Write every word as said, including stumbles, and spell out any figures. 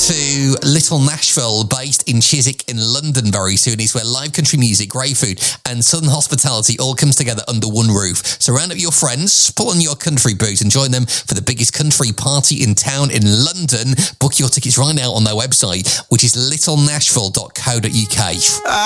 to Little Nashville, based in Chiswick in London very soon. It's where live country music, great food and southern hospitality all comes together under one roof. So round up your friends, pull on your country boots and join them for the biggest country party in town in London. Book your tickets right now on their website, which is little nashville dot co dot uk.